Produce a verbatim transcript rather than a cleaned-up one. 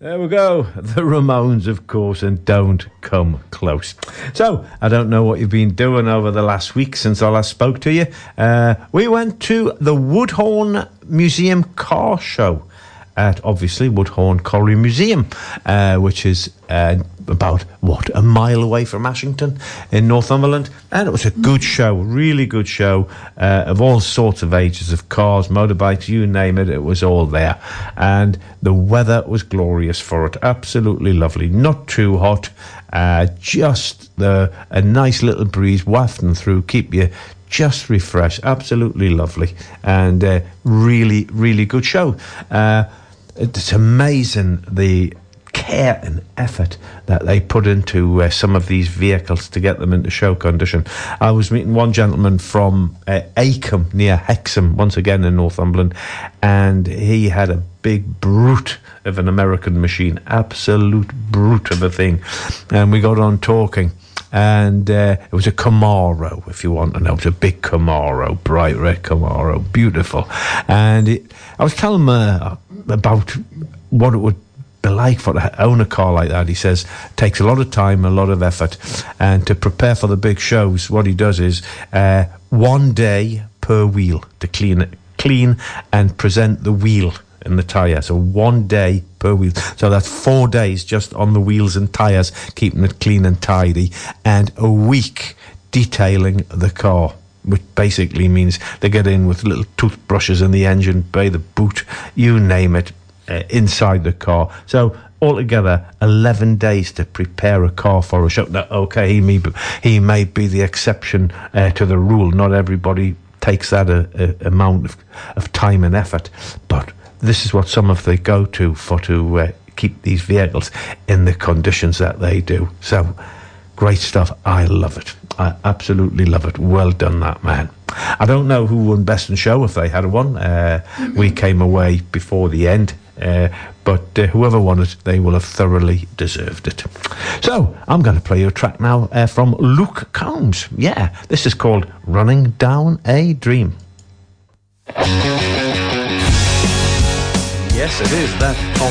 There we go. The Ramones, of course, and Don't Come Close. So, I don't know what you've been doing over the last week since I last spoke to you. Uh, we went to the Woodhorn Museum Car Show at, obviously, Woodhorn Colliery Museum, uh, which is uh, about, what, a mile away from Ashington in Northumberland. And it was a good show, really good show, uh, of all sorts of ages of cars, motorbikes, you name it, it was all there. And the weather was glorious for it, absolutely lovely, not too hot, uh, just the a nice little breeze wafting through, keep you just refreshed, absolutely lovely, and uh, really, really good show. Uh, it's amazing the care and effort that they put into uh, some of these vehicles to get them into show condition. I was meeting one gentleman from uh, Acomb near Hexham, once again in Northumberland, and he had a big brute of an American machine, absolute brute of a thing, and we got on talking. And uh, it was a Camaro, if you want to know. It was a big Camaro, bright red Camaro, beautiful. And it, I was telling him uh, about what it would be like for to own a car like that. He says it takes a lot of time, a lot of effort. And to prepare for the big shows, what he does is uh, one day per wheel to clean it, clean and present the wheel in the tyre. So one day per wheel. So that's four days just on the wheels and tyres, keeping it clean and tidy, and a week detailing the car, which basically means they get in with little toothbrushes in the engine, bay the boot, you name it, uh, inside the car. So altogether, eleven days to prepare a car for a show. Now, okay, he may be, he may be the exception uh, to the rule. Not everybody takes that a, a amount of, of time and effort, but this is what some of they go to for to uh, keep these vehicles in the conditions that they do. So, great stuff. I love it. I absolutely love it. Well done, that man. I don't know who won Best in Show, if they had one. Uh, we came away before the end. Uh, but uh, whoever won it, they will have thoroughly deserved it. So, I'm going to play you a track now uh, from Luke Combs. Yeah, this is called Running Down a Dream. Yes, it is that